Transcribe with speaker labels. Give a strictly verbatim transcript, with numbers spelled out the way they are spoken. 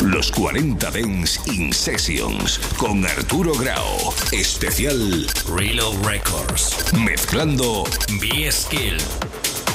Speaker 1: Los cuarenta Dance In Sessions con Arturo Grau. Especial
Speaker 2: Reload Records.
Speaker 1: Mezclando
Speaker 2: B-Skill.